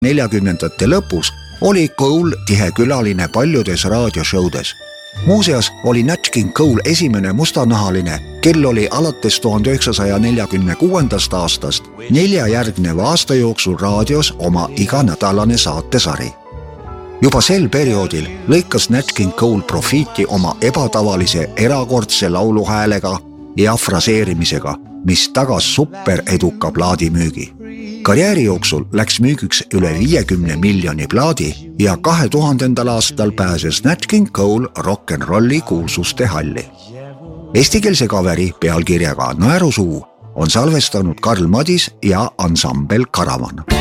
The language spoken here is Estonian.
40ndate lõpus oli Cole tihe külaline paljudes raadioshowdes. Muuseas oli Nat King Cole esimene mustanahaline, kel oli alates 1946. aastast 4 järgneva aasta jooksul raadios oma iganädalane saatesari. Juba sel perioodil lõikas Nat King Cole profiiti oma ebatavalise erakordse lauluhäälega ja fraseerimisega, mis tagas super eduka plaadimüügi. Karjääri jooksul läks müügiks üle 50 miljoni plaadi ja 2000. aastal pääses Nat King Cole rock'n'rolli kuulsuste halli. Eestikeelse kaveri pealkirjaga Naerusuu on salvestanud Karl Madis ja ansambel Karavan.